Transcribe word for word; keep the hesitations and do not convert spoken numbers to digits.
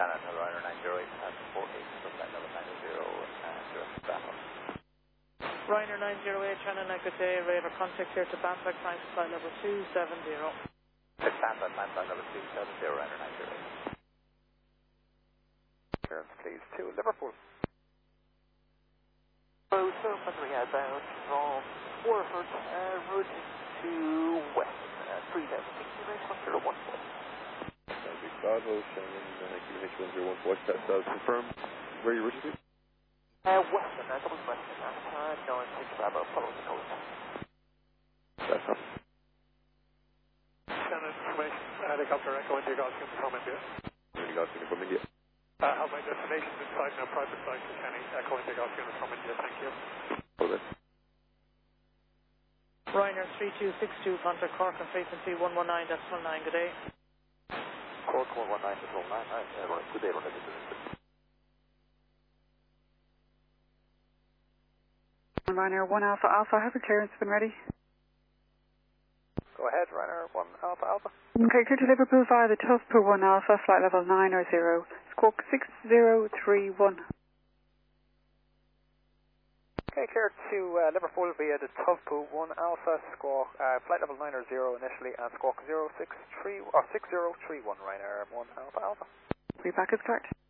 Shannon, Ryder nine zero eight, and four eight, so flight level nine zero, and direct battle. Ryder nine zero eight, Shannon, good day, radar contact here to Bamberg, climb to flight level two seven zero. It's Bamberg, climb flight level two seven zero, Ryder nine zero eight. Clearance please to Liverpool. Hello, so Thunder outbound from Waterford, uh, road to west, uh, three thousand sixty, one zero one four. Big Bravo, Shannon, uh, Q H one zero one four, that does confirm where you're originally? Uh, western, uh, double western, uh, nine six Bravo, follow the code. That's up. Shannon, information, helicopter Echo India Goskin from India. India Goskin from India. Uh, have my destination inside now, private flight to Kenny, Echo India Goskin from India, thank you. Over. Ryder three two six two, contact Cork on frequency one one nine decimal nine, good day. Cork one one nine decimal nine, uh, right, good day, right, good day. Ryanair one Alpha Alpha, have your clearance been ready? Go ahead, Ryder one Alpha Alpha. Okay, clear to Liverpool via the Tufpo one Alpha, flight level nine or zero, squawk six zero three one. Okay, clear to uh, Liverpool via the Tufpo one Alpha, squawk, uh, flight level nine or zero initially, and squawk zero six three, or six zero three one, Ryder one Alpha Alpha. Reback is correct.